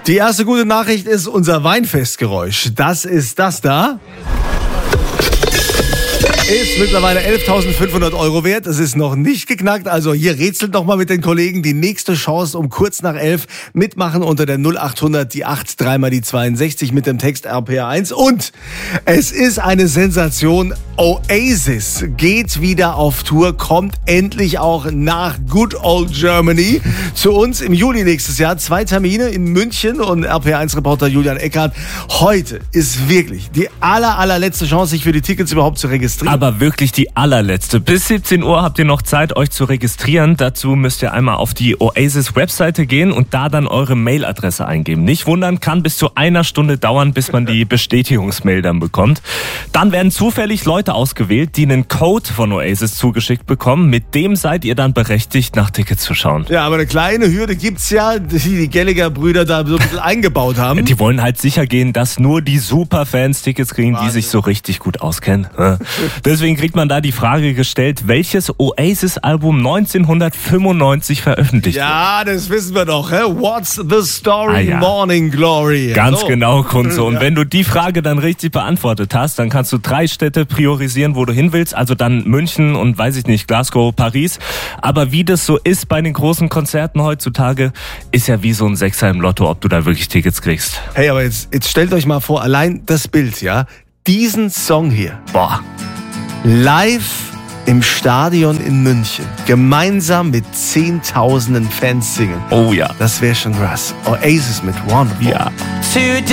Die erste gute Nachricht ist unser Weinfestgeräusch. Das ist das da. Ist mittlerweile 11.500 € wert. Es ist noch nicht geknackt. Also hier rätselt noch mal mit den Kollegen. Die nächste Chance um kurz nach 11 mitmachen unter der 0800 die 8 3 mal die 62 mit dem Text RPR1. Und es ist eine Sensation. Oasis geht wieder auf Tour, kommt endlich auch nach Good Old Germany zu uns im Juli nächstes Jahr. 2 Termine in München und RPR1-Reporter Julian Eckhardt. Heute ist wirklich die allerletzte Chance, sich für die Tickets überhaupt zu registrieren. Aber wirklich die allerletzte. Bis 17 Uhr habt ihr noch Zeit, euch zu registrieren. Dazu müsst ihr einmal auf die Oasis-Webseite gehen und da dann eure Mailadresse eingeben. Nicht wundern, kann bis zu 1 Stunde dauern, bis man die Bestätigungsmail dann bekommt. Dann werden zufällig Leute ausgewählt, die einen Code von Oasis zugeschickt bekommen. Mit dem seid ihr dann berechtigt, nach Tickets zu schauen. Ja, aber eine kleine Hürde gibt's ja, die Gallagher-Brüder da so ein bisschen eingebaut haben. Die wollen halt sicher gehen, dass nur die Superfans Tickets kriegen, die sich so richtig gut auskennen. Deswegen kriegt man da die Frage gestellt, welches Oasis-Album 1995 veröffentlicht wurde. Ja, das wissen wir doch. What's the story, Morning Glory? Ganz genau, Kunze. Und wenn du die Frage dann richtig beantwortet hast, dann kannst du 3 Städte priorisieren, wo du hin willst. Also dann München und weiß ich nicht, Glasgow, Paris. Aber wie das so ist bei den großen Konzerten heutzutage, ist ja wie so ein Sechser im Lotto, ob du da wirklich Tickets kriegst. Hey, aber jetzt stellt euch mal vor, allein das Bild, ja? Diesen Song hier. Boah. Live im Stadion in München. Gemeinsam mit Zehntausenden Fans singen. Oh ja. Das wäre schon krass. Oasis mit Wonderful. Ja.